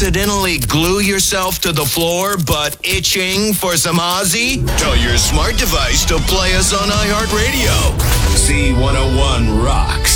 accidentally glue yourself to the floor but itching for some Ozzy? Tell your smart device to play us on iHeartRadio. Z101 rocks.